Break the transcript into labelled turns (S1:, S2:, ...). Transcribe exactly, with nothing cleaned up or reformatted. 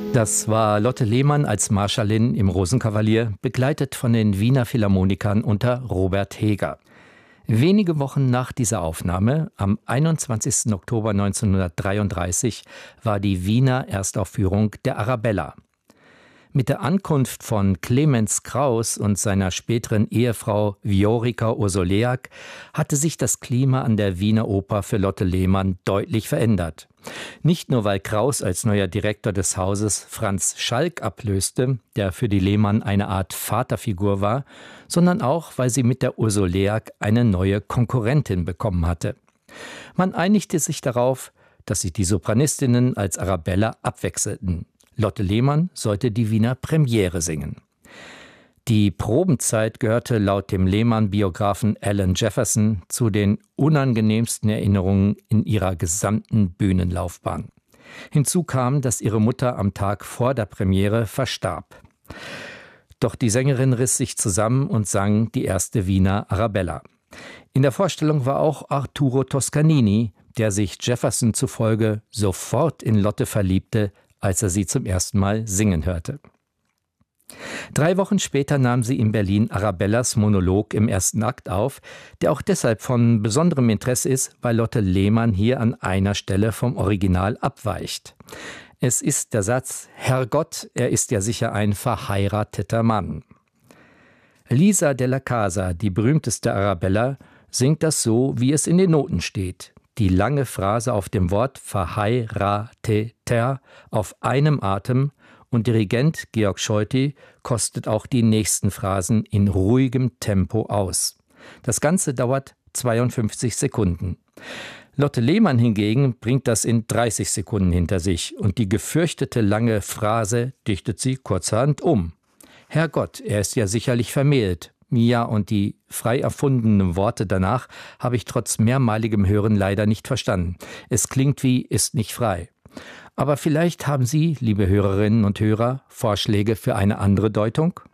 S1: Das war Lotte Lehmann als Marschallin im Rosenkavalier, begleitet von den Wiener Philharmonikern unter Robert Heger. Wenige Wochen nach dieser Aufnahme, am einundzwanzigsten Oktober neunzehnhundertdreiunddreißig, war die Wiener Erstaufführung der Arabella. Mit der Ankunft von Clemens Krauss und seiner späteren Ehefrau Viorica Ursoleak hatte sich das Klima an der Wiener Oper für Lotte Lehmann deutlich verändert. Nicht nur, weil Krauss als neuer Direktor des Hauses Franz Schalk ablöste, der für die Lehmann eine Art Vaterfigur war, sondern auch, weil sie mit der Ursoleak eine neue Konkurrentin bekommen hatte. Man einigte sich darauf, dass sich die Sopranistinnen als Arabella abwechselten. Lotte Lehmann sollte die Wiener Premiere singen. Die Probenzeit gehörte laut dem Lehmann-Biografen Alan Jefferson zu den unangenehmsten Erinnerungen in ihrer gesamten Bühnenlaufbahn. Hinzu kam, dass ihre Mutter am Tag vor der Premiere verstarb. Doch die Sängerin riss sich zusammen und sang die erste Wiener Arabella. In der Vorstellung war auch Arturo Toscanini, der sich Jefferson zufolge sofort in Lotte verliebte, als er sie zum ersten Mal singen hörte. Drei Wochen später nahm sie in Berlin Arabellas Monolog im ersten Akt auf, der auch deshalb von besonderem Interesse ist, weil Lotte Lehmann hier an einer Stelle vom Original abweicht. Es ist der Satz: Herrgott, er ist ja sicher ein verheirateter Mann. Lisa della Casa, die berühmteste Arabella, singt das so, wie es in den Noten steht. Die lange Phrase auf dem Wort verheirateter auf einem Atem, und Dirigent Georg Scholti kostet auch die nächsten Phrasen in ruhigem Tempo aus. Das Ganze dauert zweiundfünfzig Sekunden. Lotte Lehmann hingegen bringt das in dreißig Sekunden hinter sich und die gefürchtete lange Phrase dichtet sie kurzerhand um. Herrgott, er ist ja sicherlich vermählt. Ja, und die frei erfundenen Worte danach habe ich trotz mehrmaligem Hören leider nicht verstanden. Es klingt wie ist nicht frei. Aber vielleicht haben Sie, liebe Hörerinnen und Hörer, Vorschläge für eine andere Deutung?